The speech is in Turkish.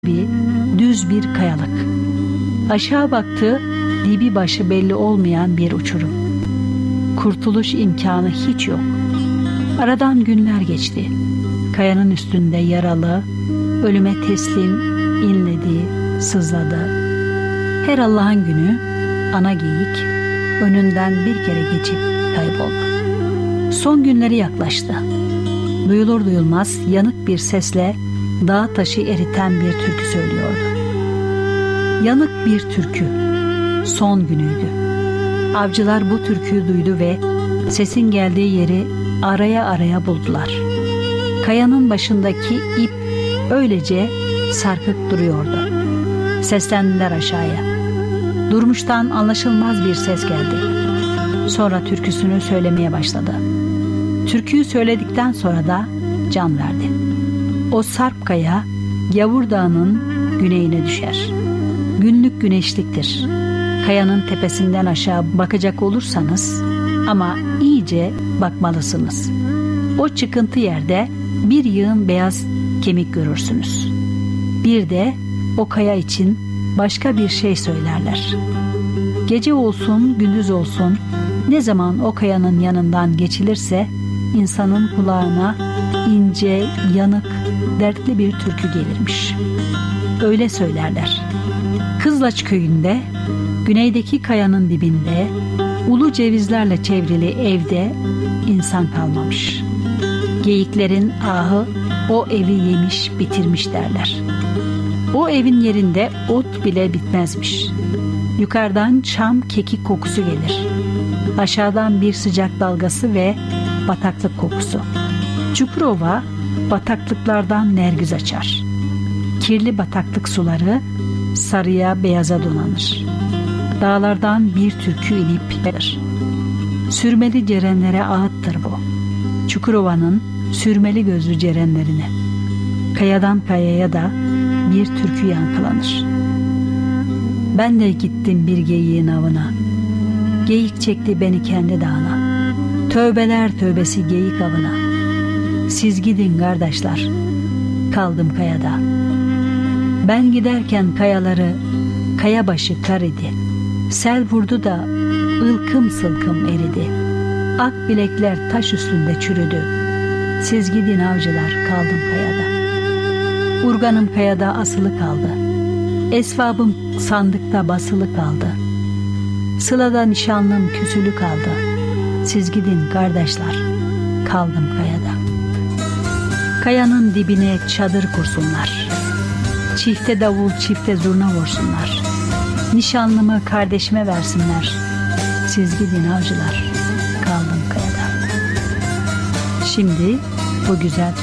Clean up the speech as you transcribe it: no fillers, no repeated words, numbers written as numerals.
bir düz bir kayalık. Aşağı baktı, dibi başı belli olmayan bir uçurum. Kurtuluş imkanı hiç yok. Aradan günler geçti. Kayanın üstünde yaralı, ölüme teslim inledi, sızladı. Her Allah'ın günü ana geyik önünden bir kere geçip kayboldu. Son günleri yaklaştı. Duyulur duyulmaz yanık bir sesle dağ taşı eriten bir türkü söylüyordu. Yanık bir türkü. Son günüydü. Avcılar bu türküyü duydu ve sesin geldiği yeri araya araya buldular. Kayanın başındaki ip öylece sarkık duruyordu. Seslendiler aşağıya. Durmuştan anlaşılmaz bir ses geldi. Sonra türküsünü söylemeye başladı. Türküyü söyledikten sonra da can verdi. O sarp kaya Yavur Dağı'nın güneyine düşer. Günlük güneşliktir. Kayanın tepesinden aşağı bakacak olursanız ama iyice bakmalısınız. O çıkıntı yerde bir yığın beyaz kemik görürsünüz. Bir de o kaya için başka bir şey söylerler. Gece olsun, gündüz olsun, ne zaman o kayanın yanından geçilirse insanın kulağına ince, yanık, dertli bir türkü gelirmiş. Öyle söylerler. Kızlaç köyünde, güneydeki kayanın dibinde, ulu cevizlerle çevrili evde insan kalmamış. Geyiklerin ahı o evi yemiş, bitirmiş derler. O evin yerinde ot bile bitmezmiş. Yukarıdan çam kekik kokusu gelir. Aşağıdan bir sıcak dalgası ve bataklık kokusu. Çukurova bataklıklardan nergiz açar. Kirli bataklık suları sarıya beyaza donanır. Dağlardan bir türkü inip gelir. Sürmeli cerenlere ağıttır bu. Çukurova'nın sürmeli gözlü cerenlerine. Kayadan kayaya da bir türkü yankılanır. Ben de gittim bir geyiğin avına. Geyik çekti beni kendi dağına. Tövbeler tövbesi geyik avına. Siz gidin kardeşler, kaldım kayada. Ben giderken kayaları kaya başı kar idi. Sel vurdu da ılkım sılkım eridi. Ak bilekler taş üstünde çürüdü. Siz gidin avcılar, kaldım kayada. Urganım kayada asılı kaldı. Esvabım sandıkta basılı kaldı. Sılada nişanlım küsülü kaldı. Siz gidin kardeşler, kaldım kayada. Kayanın dibine çadır kursunlar. Çifte davul, çifte zurna vursunlar. Nişanlımı kardeşime versinler. Siz gidin avcılar, kaldım kayada. Şimdi bu güzel